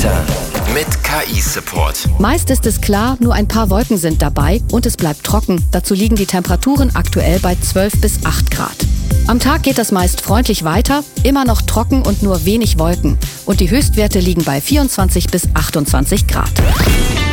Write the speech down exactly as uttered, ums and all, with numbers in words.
Wetter mit K I-Support. Meist ist es klar, nur ein paar Wolken sind dabei und es bleibt trocken. Dazu liegen die Temperaturen aktuell bei zwölf bis acht Grad. Am Tag geht es meist freundlich weiter, immer noch trocken und nur wenig Wolken. Und die Höchstwerte liegen bei vierundzwanzig bis achtundzwanzig Grad.